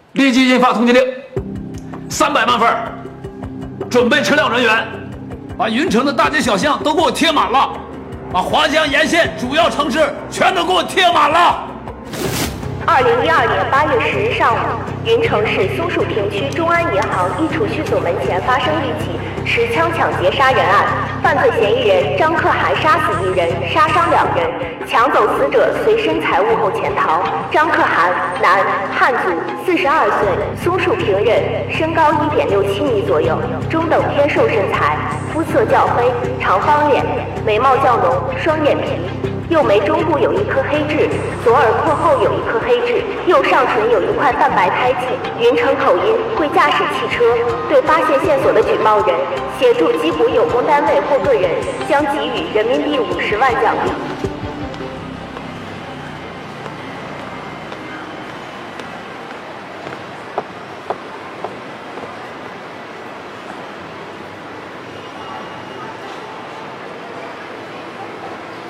立即印发通缉令，300万份，准备车辆人员，把云城的大街小巷都给我贴满了，把华江沿线主要城市全都给我贴满了。 2012年8月10日上午，云城市松树坪区中安银行一储蓄所门前发生一起持枪抢劫杀人案，犯罪嫌疑人张可汗杀死1人，杀伤2人，抢走死者随身财物后潜逃。张可汗，男，汉族，42岁，松树坪人，身高1.67米左右，中等偏瘦身材，肤色较黑，长方脸，眉毛较浓，双眼皮。右眉中部有1颗黑痣，左耳廓后有1颗黑痣，右上唇有1块蛋白胎记。云城口音，会驾驶汽车。对发现线索的举报人，协助缉捕有功单位或个人，将给予人民币50万奖励。